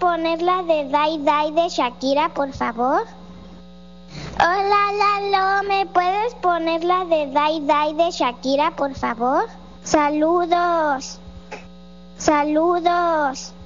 poner la de Dai Dai de Shakira, por favor? Hola, Lalo, ¿me puedes poner la de Dai Dai de Shakira, por favor? Saludos. Saludos.